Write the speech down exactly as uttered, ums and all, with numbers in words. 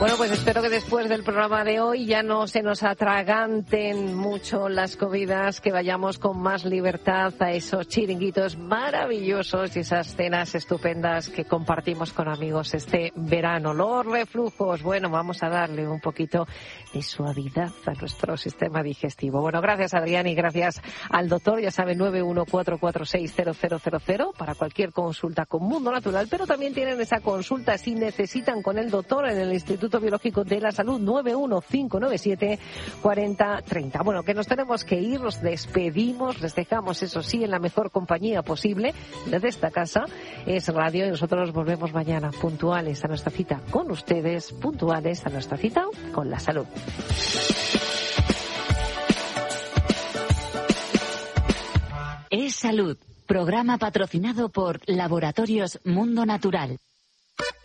Bueno, pues espero que después del programa de hoy ya no se nos atraganten mucho las comidas, que vayamos con más libertad a esos chiringuitos maravillosos y esas cenas estupendas que compartimos con amigos este verano. Los reflujos, bueno, vamos a darle un poquito de suavidad a nuestro sistema digestivo. Bueno, gracias Adrián y gracias al doctor, ya saben, nueve uno cuatro cuatro seis cero cero cero cero para cualquier consulta con Mundo Natural, pero también tienen esa consulta si necesitan con el doctor en el Instituto Biológico de la Salud, nueve uno cinco nueve siete cuatro cero tres cero. Bueno, que nos tenemos que ir, nos despedimos, les dejamos, eso sí, en la mejor compañía posible desde esta casa, es radio, y nosotros volvemos mañana puntuales a nuestra cita con ustedes, puntuales a nuestra cita con la salud. Es Salud, programa patrocinado por Laboratorios Mundo Natural.